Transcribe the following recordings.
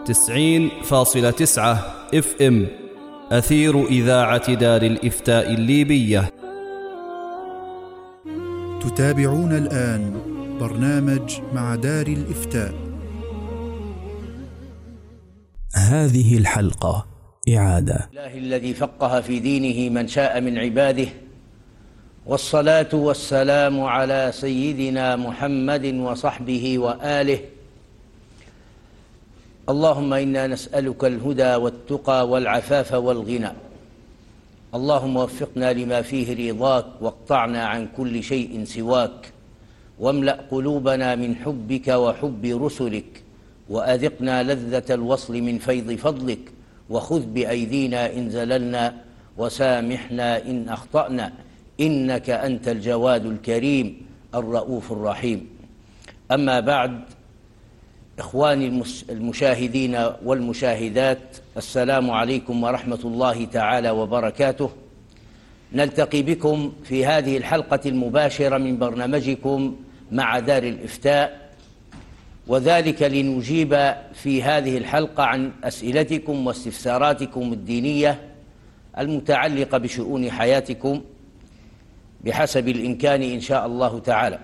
90.9 FM أثير إذاعة دار الإفتاء الليبية. تتابعون الآن برنامج مع دار الإفتاء. هذه الحلقة إعادة. الله الذي فقه في دينه من شاء من عباده، والصلاة والسلام على سيدنا محمد وصحبه وآله. اللهم إنا نسألك الهدى والتقى والعفاف والغنى. اللهم وفقنا لما فيه رضاك، واقطعنا عن كل شيء سواك، واملأ قلوبنا من حبك وحب رسلك، وأذقنا لذة الوصل من فيض فضلك، وخذ بأيدينا إن زللنا، وسامحنا إن أخطأنا، إنك أنت الجواد الكريم الرؤوف الرحيم. أما بعد، إخواني المشاهدين والمشاهدات، السلام عليكم ورحمة الله تعالى وبركاته. نلتقي بكم في هذه الحلقة المباشرة من برنامجكم مع دار الإفتاء، وذلك لنجيب في هذه الحلقة عن أسئلتكم واستفساراتكم الدينية المتعلقة بشؤون حياتكم بحسب الإمكان إن شاء الله تعالى.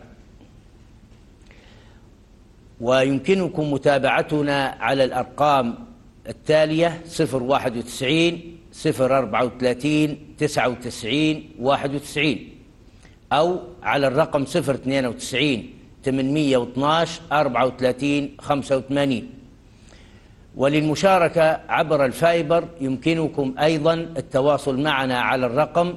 ويمكنكم متابعتنا على الأرقام التالية: 091 034 99 91، أو على الرقم 092 812 34 85. وللمشاركة عبر الفايبر يمكنكم أيضا التواصل معنا على الرقم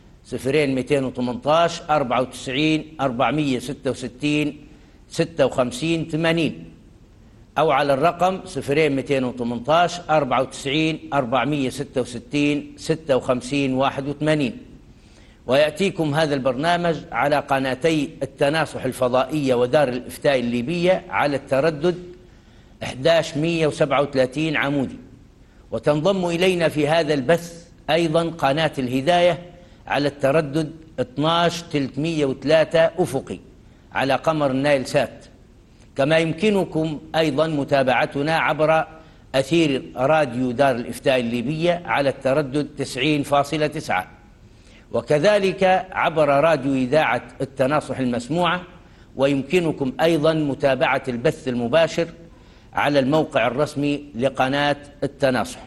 0218 94 466 56 80، أو على الرقم 0218 94 466 56 81. ويأتيكم هذا البرنامج على قناتي التناصح الفضائية ودار الإفتاء الليبية على التردد 11137 عمودي. وتنضم إلينا في هذا البث أيضا قناة الهداية على التردد 12303 أفقي على قمر النايل سات. كما يمكنكم أيضا متابعتنا عبر أثير راديو دار الإفتاء الليبية على التردد 90.9، وكذلك عبر راديو إذاعة التناصح المسموعة. ويمكنكم أيضا متابعة البث المباشر على الموقع الرسمي لقناة التناصح.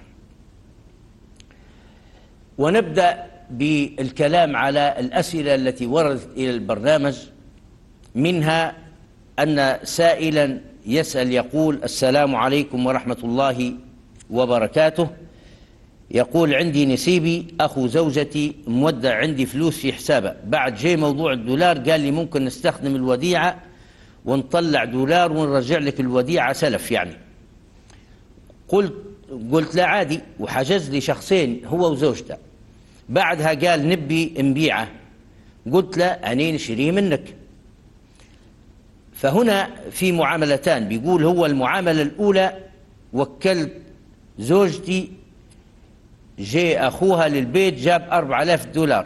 ونبدأ بالكلام على الأسئلة التي وردت إلى البرنامج. منها أن سائلا يسأل يقول: السلام عليكم ورحمة الله وبركاته. يقول: عندي نسيبي أخو زوجتي مودع عندي فلوس في حسابه، بعد جاي موضوع الدولار قال لي ممكن نستخدم الوديعة ونطلع دولار ونرجع لك الوديعة سلف يعني. قلت لا عادي، وحجز لي شخصين هو وزوجته. بعدها قال نبي نبيعه، قلت له أنا نشتريه منك. فهنا في معاملتان. بيقول هو المعاملة الأولى: وكلت زوجتي، جاء أخوها للبيت جاب 4000 دولار،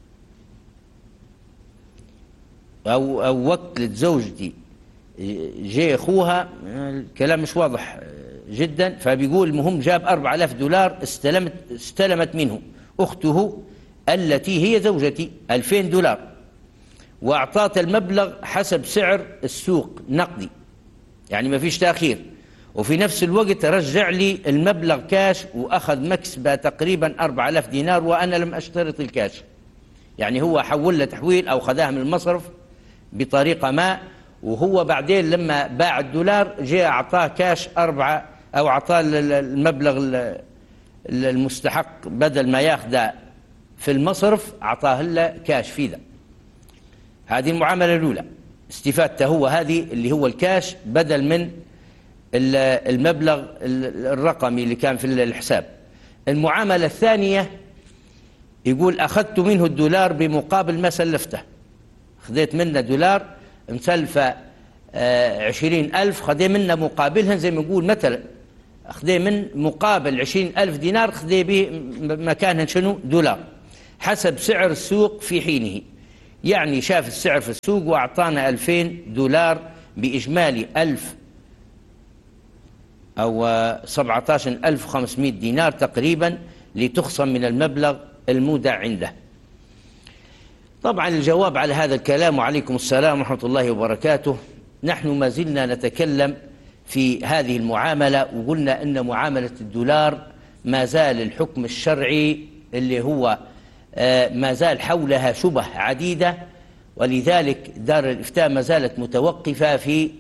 أو وكلت زوجتي جاء أخوها، الكلام مش واضح جدا. فبيقول المهم جاب 4000 دولار، استلمت منه أخته التي هي زوجتي 2000 دولار، وأعطات المبلغ حسب سعر السوق نقدي، يعني ما فيش تأخير. وفي نفس الوقت رجع لي المبلغ كاش، وأخذ مكسبة تقريبا 4000 دينار، وأنا لم أشترط الكاش. يعني هو حول له تحويل أو خذاها من المصرف بطريقة ما، وهو بعدين لما باع الدولار جاء أعطاه كاش 4، أو أعطاه المبلغ المستحق بدل ما ياخذه في المصرف أعطاه له كاش في ذا. هذه المعاملة الأولى، استفادته هو هذه اللي هو الكاش بدل من المبلغ الرقمي اللي كان في الحساب. المعاملة الثانية يقول: أخذت منه الدولار بمقابل ما سلفته. خذيت منه دولار مسلفة 20,000، خذي منه مقابلها زي ما نقول مثلا، خذي من مقابل 20,000 دينار، خذي به مكانها شنو؟ دولار، حسب سعر السوق في حينه. يعني شاف السعر في السوق وأعطانا 2000 دولار بإجمالي 1000 أو 17,500 دينار تقريبا لتخصم من المبلغ المودع عنده. طبعا الجواب على هذا الكلام، وعليكم السلام ورحمة الله وبركاته، نحن ما زلنا نتكلم في هذه المعاملة، وقلنا أن معاملة الدولار ما زال الحكم الشرعي اللي هو ما زال حولها شبه عديدة، ولذلك دار الإفتاء ما زالت متوقفة في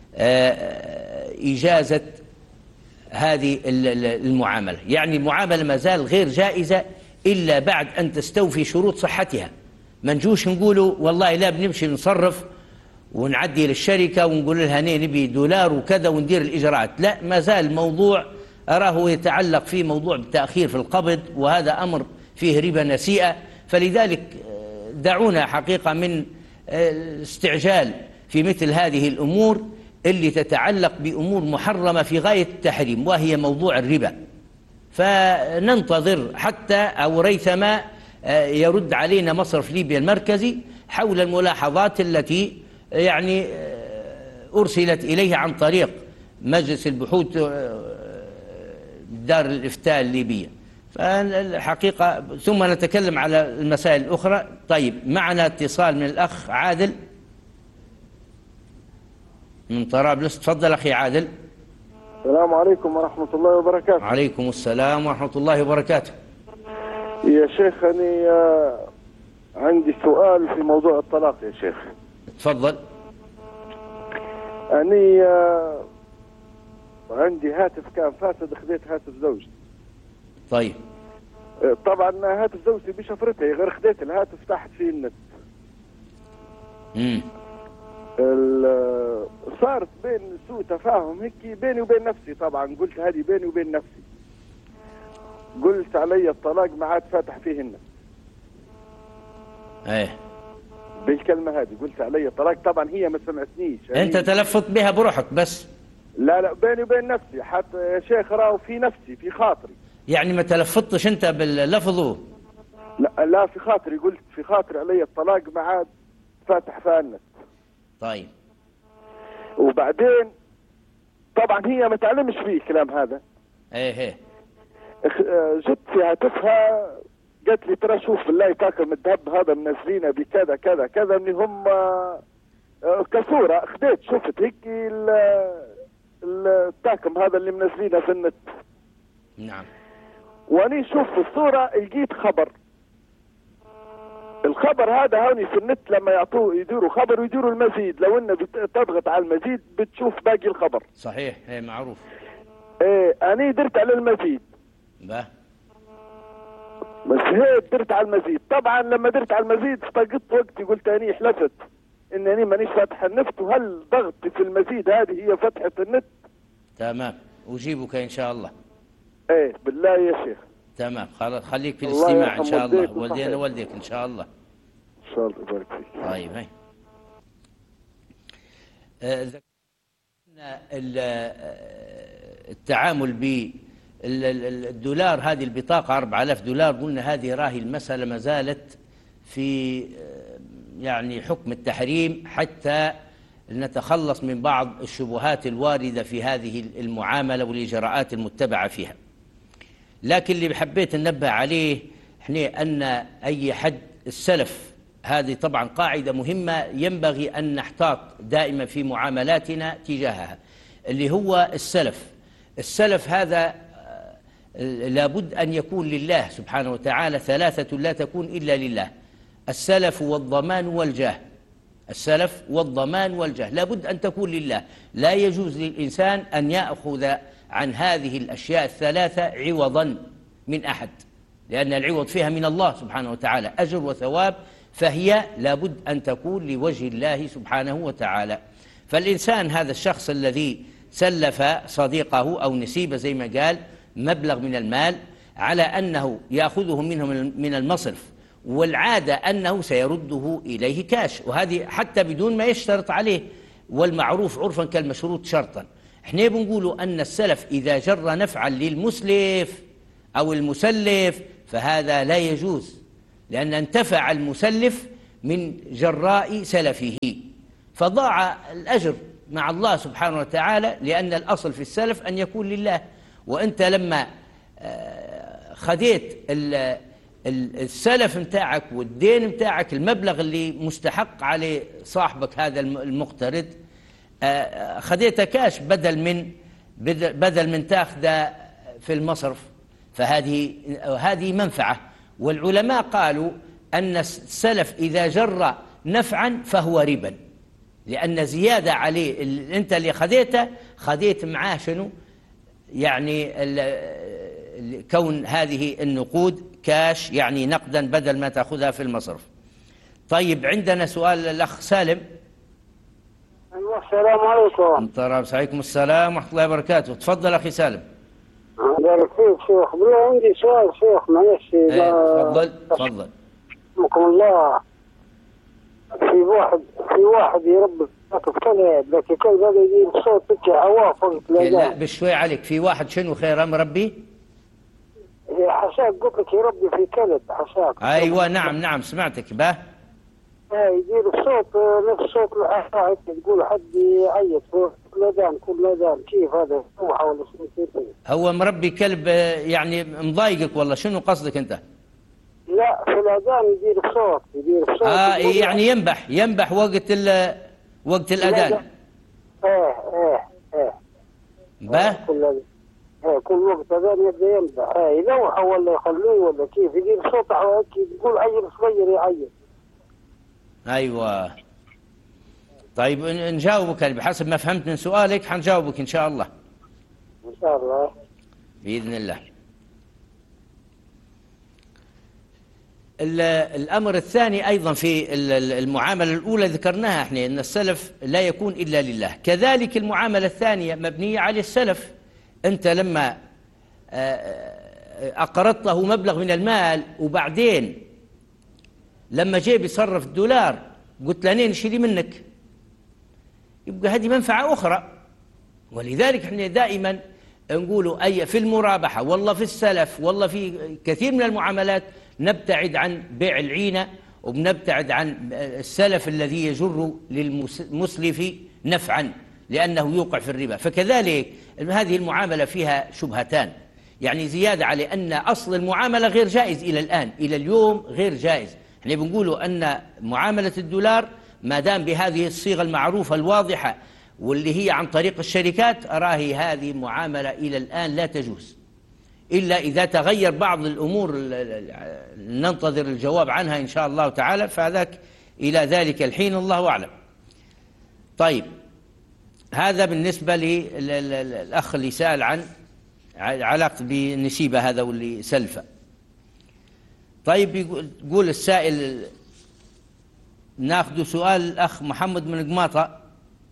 إجازة هذه المعاملة. يعني المعاملة ما زال غير جائزة إلا بعد أن تستوفي شروط صحتها. ما نجوش نقولوا والله لا بنمشي نصرف ونعدي للشركة ونقول لها نبي دولار وكذا وندير الإجراءات. لا، ما زال الموضوع أراه يتعلق في موضوع بالتأخير في القبض، وهذا أمر فيه ربا نسيئة. فلذلك دعونا حقيقة من الاستعجال في مثل هذه الأمور اللي تتعلق بأمور محرمة في غاية التحريم، وهي موضوع الربا. فننتظر حتى أو ريثما يرد علينا مصرف ليبيا المركزي حول الملاحظات التي يعني أرسلت إليه عن طريق مجلس البحوث دار الإفتاء الليبية. فالحقيقة ثم نتكلم على المسائل الأخرى. طيب، معنا اتصال من الأخ عادل من طرابلس. تفضل أخي عادل. السلام عليكم ورحمة الله وبركاته. عليكم السلام ورحمة الله وبركاته. يا شيخ، أنا عندي سؤال في موضوع الطلاق يا شيخ. تفضل. أنا عندي هاتف كان فاسد، خذيت هاتف زوجتي. طيب. طبعا هاتف زوجتي بشفرتها، غير خذيت الهاتف تحت فيه النت. صارت بين سوء تفاهم هيك بيني وبين نفسي. طبعا قلت هذه بيني وبين نفسي، قلت علي الطلاق ما عاد فاتح فيه النت. ايه بالكلمة هذه قلت علي الطلاق. طبعا هي ما سمعتنيش، انت تلفظت بها بروحك بس. لا بيني وبين نفسي، حتى يا شيخ راهو في نفسي في خاطري. يعني ما تلفظتش انت باللفظ؟ لا في خاطري، قلت في خاطري علي الطلاق ما عاد فاتح فيها النت. طيب. وبعدين طبعا هي ما تعلمش فيه الكلام هذا. ايه جبت في هاتفها قالت لي ترى شوف بالله طاقم الذهب هذا منزلينه بكذا كذا كذا، من هم كصورة. خديت شفت هيك الطاقم هذا اللي منزلينه في النت. نعم. واني شوف في الصورة لقيت خبر. الخبر هذا هوني في النت لما يديروا خبر ويديروا المزيد، لو انه تضغط على المزيد بتشوف باقي الخبر. صحيح، هي معروف. ايه انا درت على المزيد بس هيك درت على المزيد. طبعا لما درت على المزيد استقطت وقتي، قلت اني حلفت انني مانيش فاتح النت، وهل ضغطي في المزيد هذه هي فتحة النت؟ تمام، اجيبك ان شاء الله. ايه بالله يا شيخ. تمام، خلاص خليك في الاستماع ان شاء الله. والدينا والديك ان شاء الله. ان شاء الله يبارك فيك. طيب. هاي التعامل بالدولار، هذه البطاقة 4000 دولار، قلنا هذه راهي المسألة ما زالت في يعني حكم التحريم حتى نتخلص من بعض الشبهات الواردة في هذه المعاملة والإجراءات المتبعة فيها. لكن اللي حبيت ننبه عليه احنا أن أي حد السلف، هذه طبعا قاعدة مهمة ينبغي أن نحتاط دائما في معاملاتنا تجاهها، اللي هو السلف هذا لابد أن يكون لله سبحانه وتعالى. ثلاثة لا تكون إلا لله: السلف والضمان والجاه. السلف والضمان والجاه لابد أن تكون لله. لا يجوز للإنسان أن يأخذ عن هذه الأشياء الثلاثة عوضا من أحد، لأن العوض فيها من الله سبحانه وتعالى، أجر وثواب، فهي لابد أن تكون لوجه الله سبحانه وتعالى. فالإنسان هذا الشخص الذي سلف صديقه أو نسيبه زي ما قال مبلغ من المال على أنه يأخذه منه من المصرف، والعادة أنه سيرده إليه كاش، وهذه حتى بدون ما يشترط عليه، والمعروف عرفا كالمشروط شرطا. احنا بنقولوا أن السلف إذا جر نفعا للمسلف أو المسلف فهذا لا يجوز، لأن انتفع المسلف من جراء سلفه فضاع الأجر مع الله سبحانه وتعالى، لأن الأصل في السلف أن يكون لله. وأنت لما خديت السلف متاعك والدين متاعك، المبلغ اللي مستحق عليه صاحبك هذا المقترض، خديته كاش بدل من تاخذه في المصرف، فهذه منفعة. والعلماء قالوا أن السلف إذا جر نفعا فهو ربا، لأن زيادة عليه أنت اللي خديت معاه شنو؟ يعني كون هذه النقود كاش، يعني نقدا بدل ما تأخذها في المصرف. طيب عندنا سؤال الأخ سالم. السلام عليكم. عليكم السلام ورحمة الله وبركاته. تفضل أخي سالم. بارك فيك شيخ. بالله عندي سؤال شيخ، معلش. تفضل. رحمكم الله. في واحد يربي كلب، لكن الكلب هذا يجيب صوت عواف وقت الأذان. لا بشوي عليك. في واحد شنو خير مربي؟ حساك قلت لك يربي في كلب حساك. أيوة نعم سمعتك به. يدير صوت نفس صوت الحساك، تقول حد يعيط كل أذان كيف هذا؟ ولا هو مربي كلب يعني مضايقك والله؟ شنو قصدك أنت؟ لا في الأذان يدير صوت يعني ينبح وقت الأذان. به كل وقت أذان يبدأ ينبح. يلوح ولا يخليه ولا كيف؟ يدير صوت يقول عيل صغير يعيط. أيوة. طيب نجاوبك بحسب ما فهمت من سؤالك، حنجاوبك إن شاء الله. إن شاء الله بإذن الله. الأمر الثاني أيضا في المعاملة الأولى ذكرناها احنا أن السلف لا يكون إلا لله، كذلك المعاملة الثانية مبنية على السلف. أنت لما أقرضته مبلغ من المال، وبعدين لما جاء بيصرف الدولار قلت له نشيلي منك، يبقى هذه منفعة أخرى. ولذلك احنا دائما نقولوا أي في المرابحة والله في السلف والله في كثير من المعاملات نبتعد عن بيع العينة، وبنبتعد عن السلف الذي يجر للمسلف نفعا لأنه يوقع في الربا. فكذلك هذه المعاملة فيها شبهتان، يعني زيادة على أن أصل المعاملة غير جائز إلى الآن، إلى اليوم غير جائز. احنا بنقولوا أن معاملة الدولار ما دام بهذه الصيغة المعروفة الواضحة واللي هي عن طريق الشركات، أراهي هذه معاملة إلى الآن لا تجوز، إلا إذا تغير بعض الأمور ننتظر الجواب عنها إن شاء الله تعالى، فذاك إلى ذلك الحين الله أعلم. طيب هذا بالنسبة للأخ اللي سأل عن علاقة بالنسيبة هذا واللي سلفة. طيب يقول السائل، ناخذ سؤال الأخ محمد من قماطة.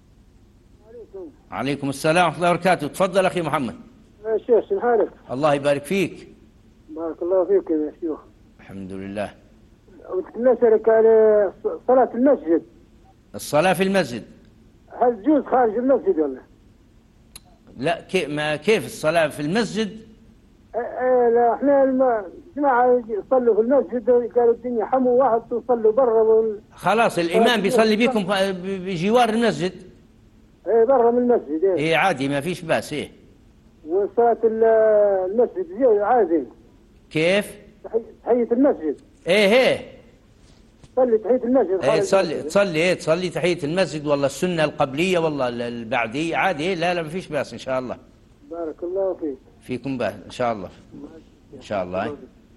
عليكم السلام ورحمة الله وبركاته. تفضل أخي محمد. يا شيخ شو حالك؟ الله يبارك فيك. بارك الله فيك يا شيخ. الحمد لله. نسألك على صلاة المسجد. الصلاة في المسجد هل تجوز خارج المسجد ولا؟ لا كيف الصلاة في المسجد؟ لا احنا الجماعة يصلوا في المسجد، قالوا الدنيا حمو واحد تصلوا برا. خلاص الإمام بيصلي بكم بجوار المسجد. برا من المسجد. ايه عادي ما فيش بأس. ايه وصلاة المسجد عادي. كيف؟ تحية المسجد. ايه تصلي تحية المسجد. تصلي تحية المسجد، والله السنة القبلية والله البعدية عادي. لا ما فيش بأس إن شاء الله. بارك الله فيك. فيكم بأس إن شاء الله. إن شاء الله.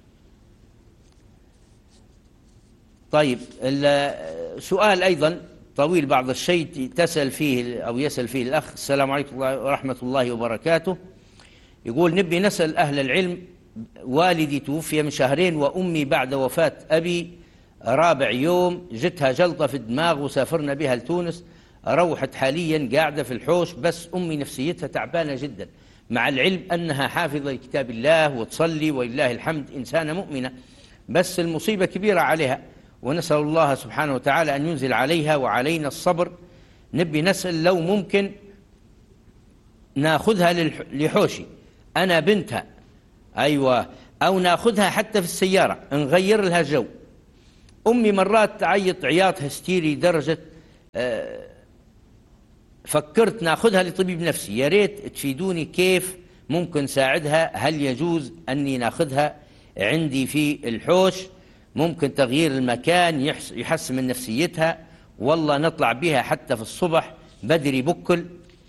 طيب السؤال أيضا طويل بعض الشيء تسأل فيه أو يسأل فيه الأخ. السلام عليكم ورحمة الله وبركاته. يقول نبي نسأل أهل العلم، والدي توفي من شهرين وأمي بعد وفاة أبي رابع يوم جتها جلطة في الدماغ وسافرنا بها لتونس، روحت حاليا قاعدة في الحوش، بس أمي نفسيتها تعبانة جدا، مع العلم أنها حافظة لكتاب الله وتصلي ولله الحمد إنسانة مؤمنة، بس المصيبة كبيرة عليها، ونسأل الله سبحانه وتعالى أن ينزل عليها وعلينا الصبر. نبي نسأل لو ممكن ناخذها لحوشي أنا بنتها، أيوة، أو ناخذها حتى في السيارة نغير لها جو. أمي مرات تعيط عياط هستيري درجة فكرت ناخذها لطبيب نفسي، يا ريت تفيدوني كيف ممكن ساعدها. هل يجوز أني ناخذها عندي في الحوش؟ ممكن تغيير المكان يحسن من نفسيتها، والله نطلع بها حتى في الصبح بدري بكل.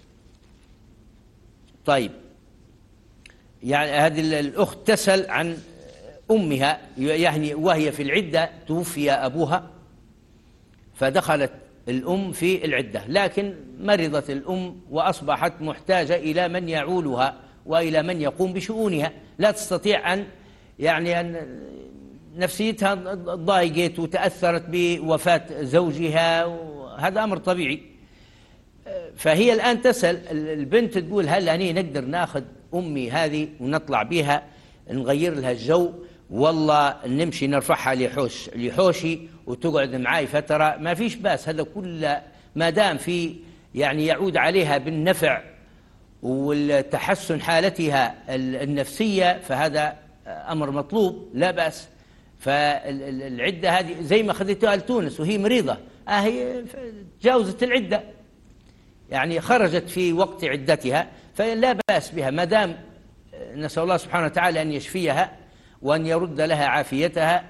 طيب، يعني هذه الأخت تسأل عن أمها، يعني وهي في العدة توفي أبوها، فدخلت الأم في العدة، لكن مرضت الأم وأصبحت محتاجة إلى من يعولها وإلى من يقوم بشؤونها، لا تستطيع أن أن نفسيتها ضايقت وتأثرت بوفاة زوجها، وهذا أمر طبيعي. فهي الآن تسأل البنت تقول هل أنا نقدر ناخذ أمي هذه ونطلع بها نغير لها الجو، والله نمشي نرفعها لحوشي وتقعد معاي فترة، ما فيش باس، هذا كله ما دام في يعود عليها بالنفع والتحسن حالتها النفسية، فهذا أمر مطلوب لا بأس. فالعدة هذه زي ما خذتها لتونس وهي مريضة، هي تجاوزت العدة، خرجت في وقت عدتها، فلا بأس بها ما دام نسأل الله سبحانه وتعالى أن يشفيها وأن يرد لها عافيتها،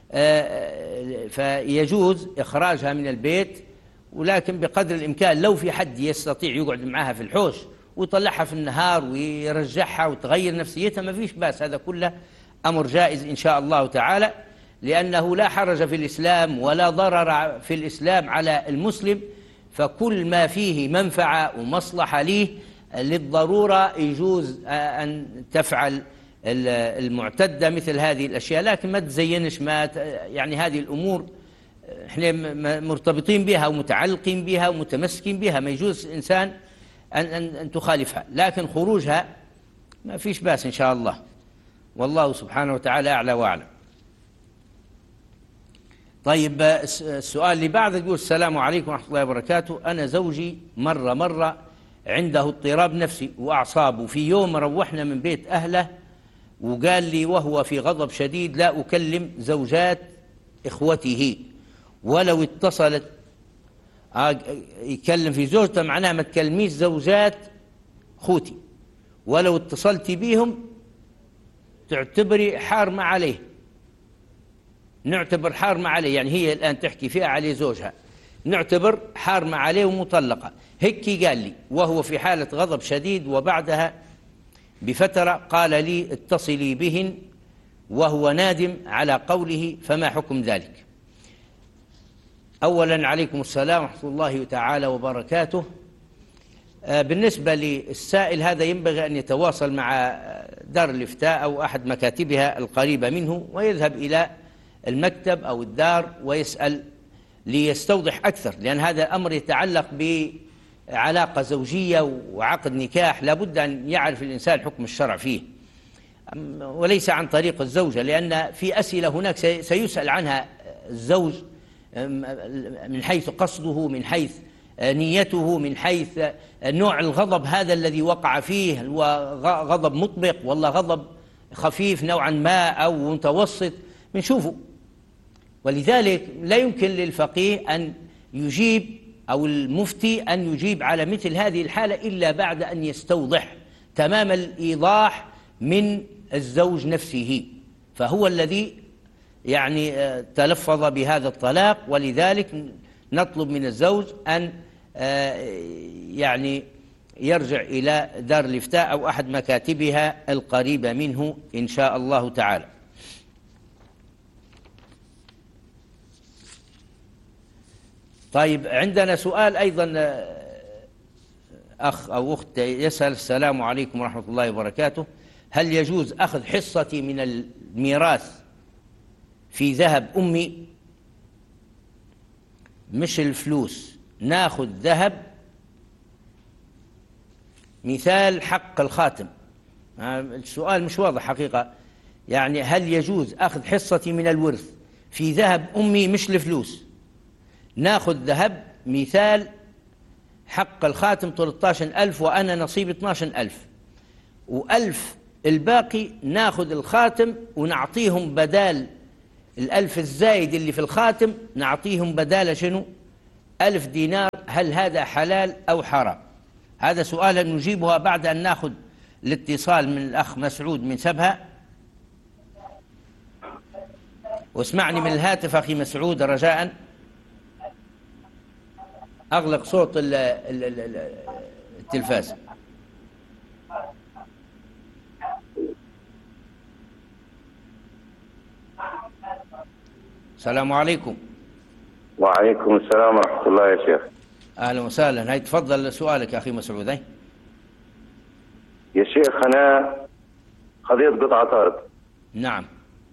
فيجوز إخراجها من البيت، ولكن بقدر الإمكان لو في حد يستطيع يقعد معها في الحوش ويطلعها في النهار ويرجعها وتغير نفسيتها، ما فيش باس، هذا كله أمر جائز إن شاء الله تعالى، لأنه لا حرج في الإسلام ولا ضرر في الإسلام على المسلم، فكل ما فيه منفعة ومصلحة ليه للضرورة يجوز أن تفعل المعتدة مثل هذه الأشياء، لكن ما تزينش هذه الأمور احنا مرتبطين بها ومتعلقين بها ومتمسكين بها، ما يجوز إنسان أن تخالفها، لكن خروجها ما فيش باس إن شاء الله، والله سبحانه وتعالى أعلى وأعلم. طيب، السؤال اللي بعده يقول السلام عليكم ورحمة الله وبركاته، أنا زوجي مرة عنده اضطراب نفسي وأعصاب، وفي يوم روحنا من بيت أهله وقال لي وهو في غضب شديد لا أكلم زوجات إخوته، ولو اتصلت يكلم في زوجته، معناها ما تكلميش زوجات خوتي، ولو اتصلتي بيهم تعتبري حارمة عليه، نعتبر حارمة عليه، هي الآن تحكي فيها عليه زوجها، نعتبر حارمة عليه ومطلقة، هيك قال لي وهو في حالة غضب شديد، وبعدها بفترة قال لي اتصلي بهن وهو نادم على قوله، فما حكم ذلك؟ أولا عليكم السلام ورحمة الله تعالى وبركاته. بالنسبة للسائل هذا ينبغي أن يتواصل مع دار الإفتاء أو أحد مكاتبها القريبة منه، ويذهب إلى المكتب أو الدار ويسأل ليستوضح أكثر، لأن هذا الأمر يتعلق بعلاقة زوجية وعقد نكاح، لابد أن يعرف الإنسان حكم الشرع فيه، وليس عن طريق الزوجة، لأن في أسئلة هناك سيسأل عنها الزوج من حيث قصده، من حيث نيته، من حيث نوع الغضب هذا الذي وقع فيه، غضب مطبق ولا غضب خفيف نوعا ما أو متوسط بنشوفه. ولذلك لا يمكن للفقيه أن يجيب أو المفتي أن يجيب على مثل هذه الحالة إلا بعد أن يستوضح تمام الإيضاح من الزوج نفسه، فهو الذي تلفظ بهذا الطلاق، ولذلك نطلب من الزوج أن يرجع إلى دار الإفتاء أو أحد مكاتبها القريبة منه إن شاء الله تعالى. طيب، عندنا سؤال أيضا، أخ أو أخت يسأل السلام عليكم ورحمة الله وبركاته، هل يجوز أخذ حصتي من الميراث في ذهب أمي؟ مش الفلوس، ناخذ ذهب، مثال حق الخاتم. السؤال مش واضح حقيقة، هل يجوز أخذ حصتي من الورث في ذهب أمي مش الفلوس، ناخذ ذهب، مثال حق الخاتم 13,000 وأنا نصيب 12,000 و1000 الباقي، ناخذ الخاتم ونعطيهم بدال 1,000 الزايد اللي في الخاتم، نعطيهم بدال شنو؟ 1000 دينار هل هذا حلال أو حرام؟ هذا سؤال نجيبها بعد أن نأخذ الاتصال من الأخ مسعود من سبها. واسمعني من الهاتف أخي مسعود رجاء. أغلق صوت التلفاز. السلام عليكم. وعليكم السلام ورحمة الله يا شيخ. أهلا وسهلا. هاي تفضل سؤالك يا أخي مسعود. هاي يا شيخ أنا خذيت قطعة أرض. نعم.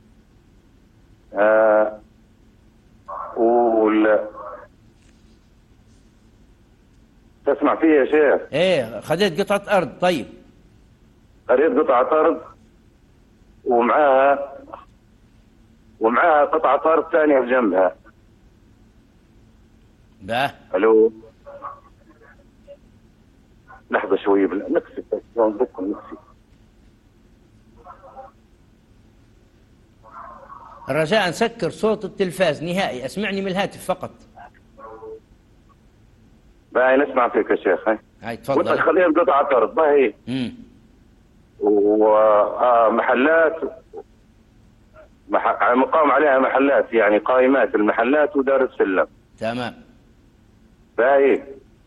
تسمع فيه يا شيخ؟ ايه خذيت قطعة أرض. طيب خذيت قطعة أرض ومعاها قطعة أرض ثانية بجنبها. باه. ألو لحظة شوية نكسي نكسي. رجاء سكر صوت التلفاز نهائي، اسمعني من الهاتف فقط. باهي نسمع فيك يا شيخ. هاي تفضل. وانت خليها قطعة أرض باهي ومحلات مقام عليها محلات، يعني قائمات المحلات ودار السلم. تمام. باهي.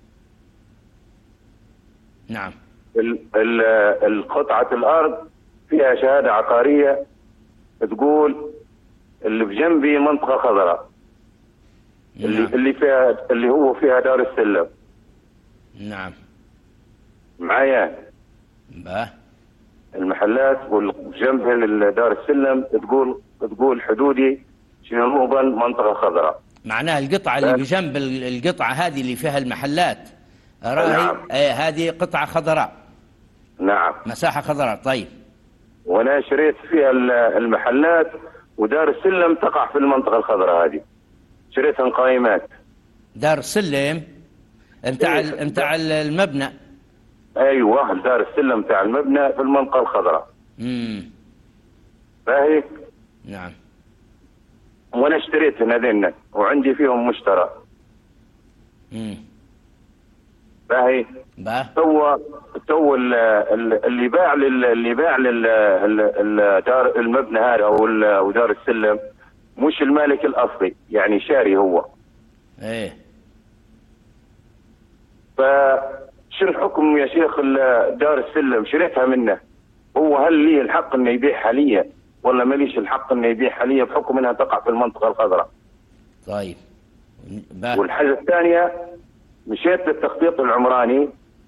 نعم. القطعة الأرض فيها شهادة عقارية تقول اللي بجنبي منطقة خضراء. نعم. اللي هو فيها دار السلم. نعم. معايا. باه. المحلات وجنب دار السلم تقول حدودي جنوبا منطقة خضراء. معناها القطعة اللي بجنب القطعة هذه اللي فيها المحلات راهي. نعم. هذه قطعة خضراء. نعم. مساحة خضراء. طيب. وانا شريت فيها المحلات ودار السلم تقع في المنطقة الخضراء هذه. شريتها قائمات. دار السلم متاع المبنى. ايوه دار السلم تاع المبنى في المنطقة الخضراء. باهي. نعم. وانا اشتريت هذين وعندي فيهم مشترى. باهي. تو اللي باع دار المبنى هذا او دار السلم مش المالك الاصلي، يعني شاري هو. ايه. فشو الحكم يا شيخ دار السلم؟ شريتها منه، هو هل لي الحق انه يبيع حاليا ولا ماليش الحق انه يبيع حاليا بحكم انها تقع في المنطقة الخضراء؟ طيب. والحاجة الثانية مشيت للتخطيط العمراني،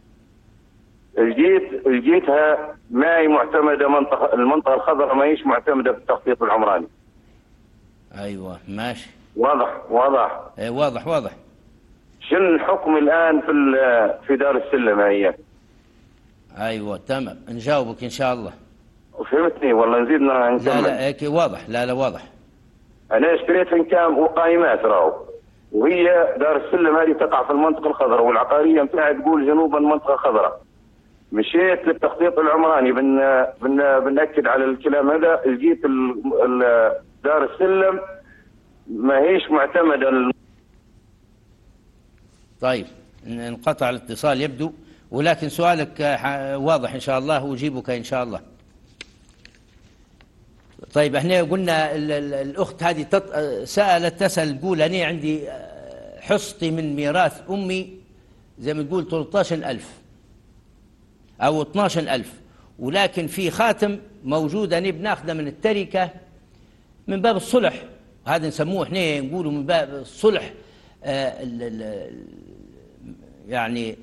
لقيتها ما هي معتمدة، المنطقة الخضراء ما هيش معتمدة في التخطيط العمراني. ايوه ماشي. واضح. ايه واضح. شنو الحكم الآن في دار السلم هي؟ ايوه تمام نجاوبك ان شاء الله. فهمتني ولا نزيدنا نكمل؟ لا هيك واضح. لا واضح. انا اشتريت انكام وقائمات راهو، وهي دار السلم هذه تقع في المنطقة الخضراء والعقارية متاعها تقول جنوبا منطقة خضراء. مشيت للتخطيط العمراني بنأكد على الكلام هذا، لقيت دار السلم ما هيش معتمدة. طيب انقطع الاتصال يبدو، ولكن سؤالك واضح إن شاء الله وأجيبك إن شاء الله. طيب احنا قلنا الأخت هذه تسأل تقول أنا عندي حصتي من ميراث أمي زي ما تقول 13,000 أو 12,000، ولكن في خاتم موجود أنا بناخذه من التركة من باب الصلح، هذا نسموه احنا نقولوا من باب الصلح. يعني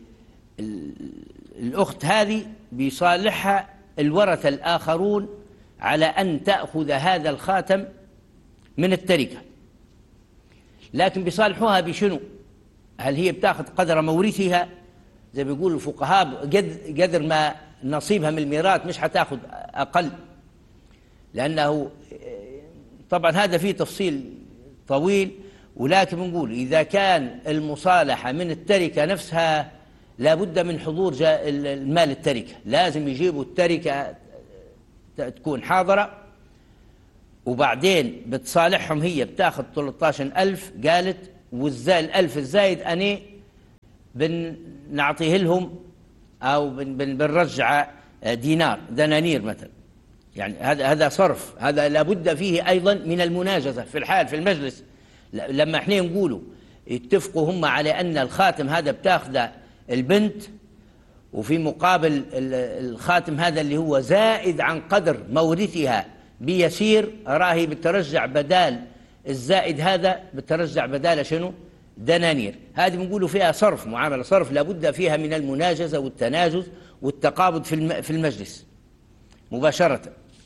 الأخت هذه بيصالحها الورثة الآخرون على أن تأخذ هذا الخاتم من التركة، لكن بيصالحوها بشنو؟ هل هي بتاخذ قدر مورثها زي ما بيقولوا الفقهاء قدر ما نصيبها من الميراث، مش حتاخذ أقل، لأنه طبعا هذا فيه تفصيل طويل، ولكن بنقول إذا كان المصالحة من التركة نفسها لابد من حضور المال التركة، لازم يجيبوا التركة تكون حاضرة، وبعدين بتصالحهم هي بتاخذ 13,000 قالت والألف الزايد أني بنعطيه لهم أو بنرجع دنانير مثلا. يعني هذا صرف، هذا لابد فيه أيضا من المناجزة في الحال في المجلس. لما احنا نقولوا يتفقوا هم على أن الخاتم هذا بتاخذ البنت، وفي مقابل الخاتم هذا اللي هو زائد عن قدر مورثها بيسير، راهي بترجع بدال الزائد هذا بترجع بدال شنو؟ دنانير. هذه بنقولوا فيها صرف، معاملة صرف لابد فيها من المناجزة والتناجز والتقابض في المجلس مباشرة.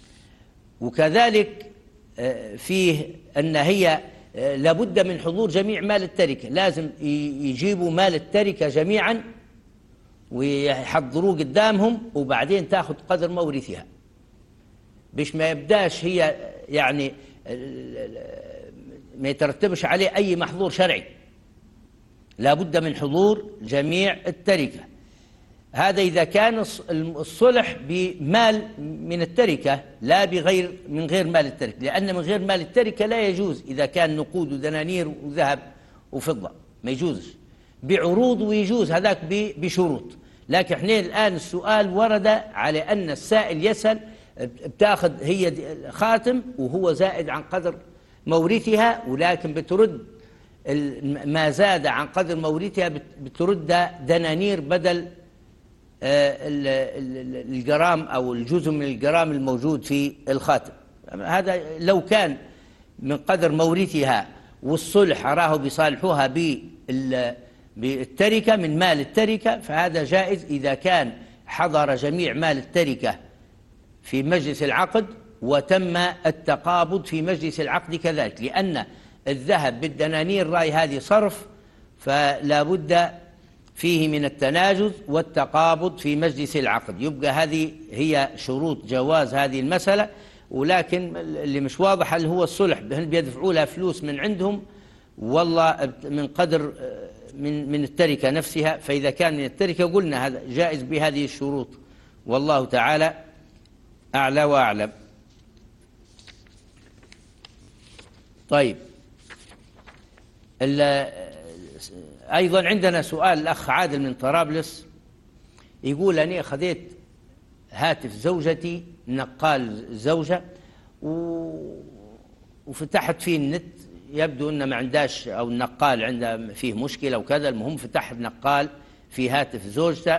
وكذلك فيه أن هي لابد من حضور جميع مال التركة، لازم يجيبوا مال التركة جميعا ويحضروه قدامهم، وبعدين تاخذ قدر مورثها، بش ما يبداش هي يعني ما يترتبش عليه أي محظور شرعي. لابد من حضور جميع التركة. هذا إذا كان الصلح بمال من التركة، لا من غير مال التركة، لأن من غير مال التركة لا يجوز. إذا كان نقود ودنانير وذهب وفضة ما يجوزش، بعروض ويجوز هذاك بشروط. لكن احنا الآن السؤال ورد على أن السائل يسأل بتاخذ هي خاتم وهو زائد عن قدر مورثها، ولكن بترد ما زاد عن قدر مورثها بترد دنانير بدل الجرام أو الجزء من الجرام الموجود في الخاتم. هذا لو كان من قدر مورثها والصلح راه بيصالحوها بالتركة من مال التركة، فهذا جائز إذا كان حضر جميع مال التركة في مجلس العقد وتم التقابض في مجلس العقد كذلك، لأن الذهب بالدنانير راي هذه صرف، فلا بد فيه من التناجز والتقابض في مجلس العقد. يبقى هذه هي شروط جواز هذه المسألة. ولكن اللي مش واضح هل هو الصلح هل بيدفعوا لها فلوس من عندهم والله من قدر من التركة نفسها. فإذا كان من التركة قلنا هذا جائز بهذه الشروط، والله تعالى أعلى وأعلم. طيب، أيضا عندنا سؤال الأخ عادل من طرابلس، يقول أنا أخذت هاتف زوجتي نقال الزوجة وفتحت فيه النت، يبدو أنه ما عندهاش أو النقال عنده فيه مشكلة وكذا. المهم فتح نقال في هاتف زوجته،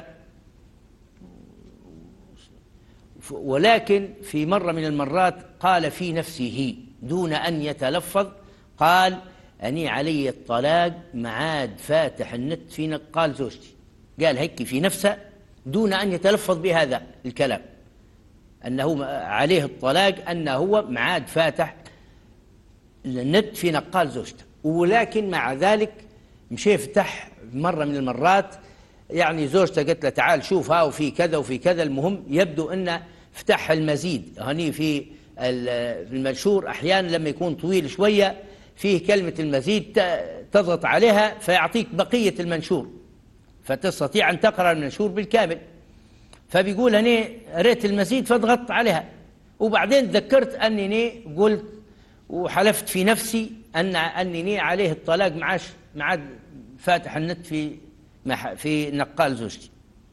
ولكن في مرة من المرات قال في نفسه دون أن يتلفظ، قال أني علي الطلاق معاد فاتح النت في نقال زوجتي. قال هيك في نفسه دون أن يتلفظ بهذا الكلام، أنه عليه الطلاق، أنه هو معاد فاتح النت في نقال زوجته. ولكن مع ذلك مشي يفتح مرة من المرات، يعني زوجته قالت له تعال شوف ها وفي كذا وفي كذا. المهم يبدو أنه فتح المزيد هني في المنشور، أحيانا لما يكون طويل شوية فيه كلمة المزيد تضغط عليها فيعطيك بقية المنشور، فتستطيع أن تقرأ المنشور بالكامل. فبيقول أنا ريت المزيد فضغطت عليها، وبعدين تذكرت أنني قلت وحلفت في نفسي أنني عليه الطلاق معاد فاتح النت في نقال زوجتي.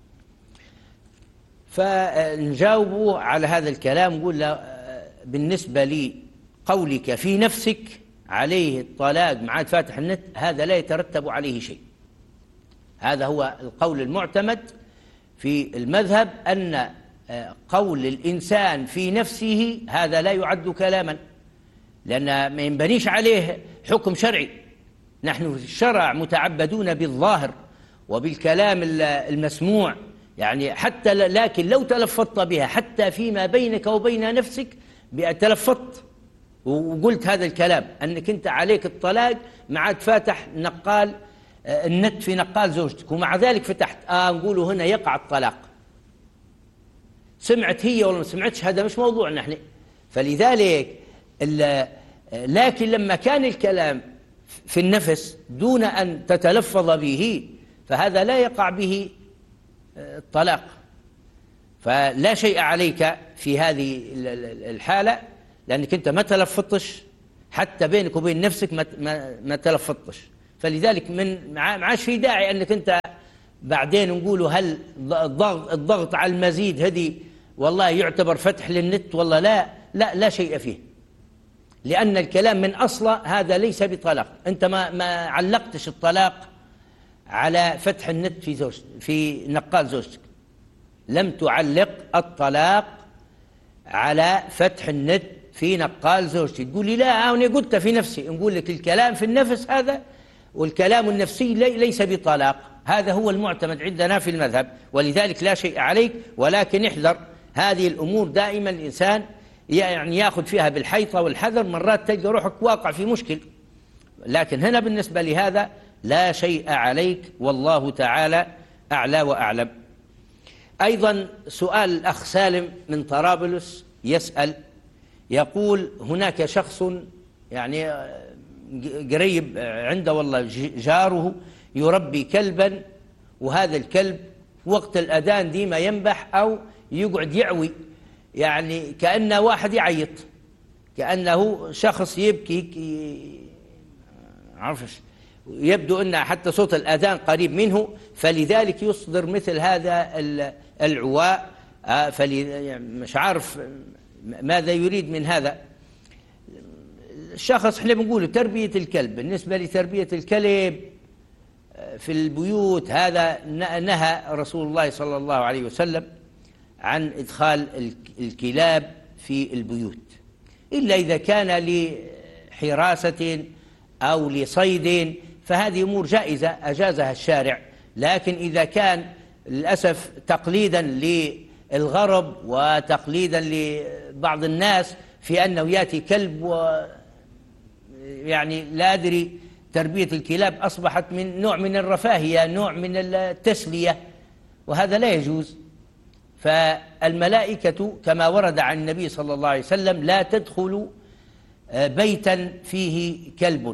فنجاوبه على هذا الكلام، نقول له بالنسبة لي قولك في نفسك عليه الطلاق معاد فاتح النت هذا لا يترتب عليه شيء. هذا هو القول المعتمد في المذهب، أن قول الإنسان في نفسه هذا لا يعد كلاما، لأن ما ينبنيش عليه حكم شرعي. نحن في الشرع متعبدون بالظاهر وبالكلام المسموع، يعني حتى لكن لو تلفظت بها حتى فيما بينك وبين نفسك تلفظت وقلت هذا الكلام أنك أنت عليك الطلاق معاد فاتح نقال النت في نقال زوجتك، ومع ذلك فتحت نقوله هنا يقع الطلاق. سمعت هي ولا ما سمعتش هذا مش موضوعنا احنا. فلذلك لكن لما كان الكلام في النفس دون أن تتلفظ به فهذا لا يقع به الطلاق، فلا شيء عليك في هذه الحالة، لأنك أنت ما تلفظتش حتى بينك وبين نفسك ما تلفظتش، فلذلك ما عادش في داعي أنك أنت بعدين نقولوا هل الضغط على المزيد هذه والله يعتبر فتح للنت والله لا شيء فيه، لأن الكلام من أصله هذا ليس بطلاق. أنت ما علقتش الطلاق على فتح النت في نقال زوجتك، لم تعلق الطلاق على فتح النت في نقال زوجتي. تقول لي لا أنا قلت في نفسي، نقول لك الكلام في النفس هذا والكلام النفسي ليس بطلاق، هذا هو المعتمد عندنا في المذهب، ولذلك لا شيء عليك، ولكن احذر هذه الأمور دائما الإنسان يعني يأخذ فيها بالحيطة والحذر، مرات تلقى روحك واقع في مشكل. لكن هنا بالنسبة لهذا لا شيء عليك، والله تعالى أعلى وأعلم. أيضا سؤال الأخ سالم من طرابلس يسأل، يقول هناك شخص يعني قريب عنده والله جاره يربي كلبا، وهذا الكلب وقت الأذان ديما ينبح أو يقعد يعوي، يعني كأنه واحد يعيط، كأنه شخص يبكي، عرفش، يبدو أن حتى صوت الأذان قريب منه، فلذلك يصدر مثل هذا العواء. مش عارف ماذا يريد من هذا الشخص. احنا بنقول تربية الكلب، بالنسبة لتربية الكلب في البيوت هذا نهى رسول الله صلى الله عليه وسلم عن إدخال الكلاب في البيوت، إلا إذا كان لحراسة أو لصيد، فهذه أمور جائزة أجازها الشارع. لكن إذا كان للأسف تقليدا للغرب وتقليدا لبعض الناس في أنه يأتي كلب يعني لا أدري، تربية الكلاب أصبحت من نوع من الرفاهية، نوع من التسلية، وهذا لا يجوز. فالملائكة كما ورد عن النبي صلى الله عليه وسلم لا تدخل بيتا فيه كلب،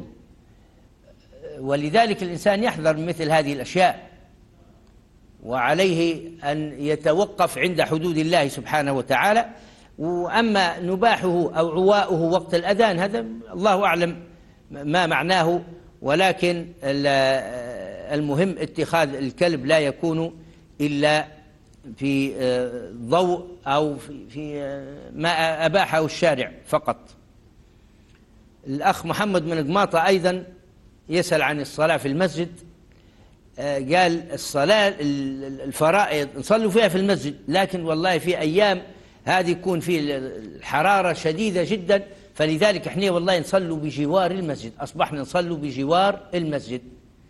ولذلك الإنسان يحذر من مثل هذه الأشياء، وعليه أن يتوقف عند حدود الله سبحانه وتعالى. وأما نباحه أو عواؤه وقت الأذان هذا الله أعلم ما معناه، ولكن المهم اتخاذ الكلب لا يكون إلا في ضوء أو في ما أباحه الشارع فقط. الأخ محمد من قماطة أيضا يسأل عن الصلاة في المسجد، قال الصلاة الفرائض نصلوا فيها في المسجد، لكن والله في أيام هذه يكون في الحرارة شديدة جدا، فلذلك احنا والله نصلوا بجوار المسجد، أصبحنا نصلوا بجوار المسجد.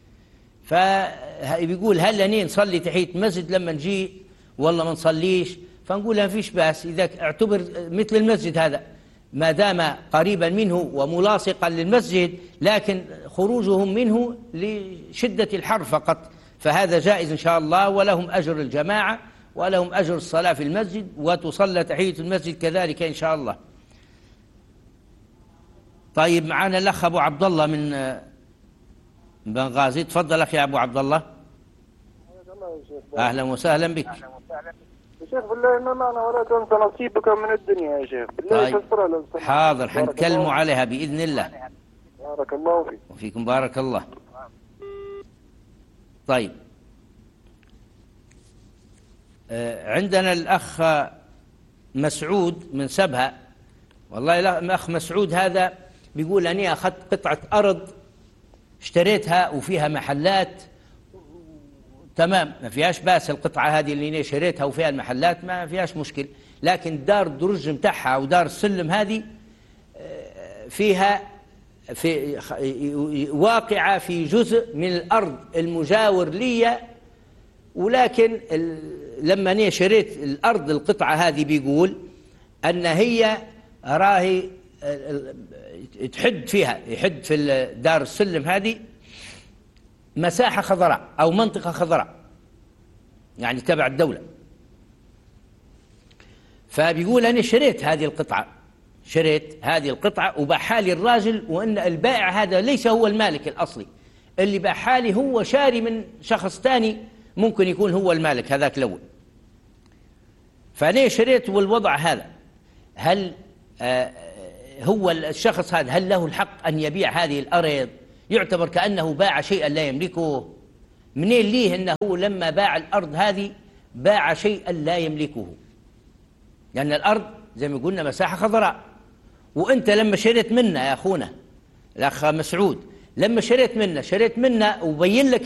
فبيقول هل أني نصلي تحية المسجد لما نجي والله ما نصليش؟ فنقول ما فيش بأس، إذا اعتبر مثل المسجد هذا ما دام قريبا منه وملاصقا للمسجد، لكن خروجهم منه لشدة الحر فقط، فهذا جائز إن شاء الله، ولهم أجر الجماعة ولهم أجر الصلاة في المسجد، وتصلى تحية المسجد كذلك إن شاء الله. طيب معنا الأخ أبو عبد الله من بنغازي، تفضل أخي أبو عبد الله. أهلا وسهلا بك. يا شيخ بالله إن معنا ولا تنسى نصيبك من الدنيا يا شيخ، بالله تفسرها لو سمحت. حاضر، حنتكلموا عليها بإذن الله. بارك الله فيك. وفيكم بارك الله. طيب عندنا الأخ مسعود من سبها، والله الأخ مسعود هذا بيقول أني أخذت قطعة أرض اشتريتها وفيها محلات تمام، ما فيهاش باس، القطعة هذه اللي أنا شريتها وفيها المحلات ما فيهاش مشكل، لكن دار الدرج متاعها أو دار السلم هذه فيها واقعة في جزء من الأرض المجاور لي، ولكن لما أنا شريت الأرض القطعة هذه بيقول أن هي راهي تحد فيها، يحد في دار السلم هذه مساحة خضراء أو منطقة خضراء يعني تبع الدولة. فبيقول أنا شريت هذه القطعة وبحالي الراجل، وأن البائع هذا ليس هو المالك الأصلي، اللي بحالي هو شاري من شخص تاني ممكن يكون هو المالك هذاك الأول. فأنا شريت والوضع هذا، هل هو الشخص هذا هل له الحق أن يبيع هذه الأرض يعتبر كأنه باع شيئا لا يملكه. منين ليه أنه لما باع الأرض هذه باع شيئا لا يملكه؟ لأن الأرض زي ما قلنا مساحة خضراء، وأنت لما شريت منا يا أخونا الأخ مسعود، لما شريت منا وبين لك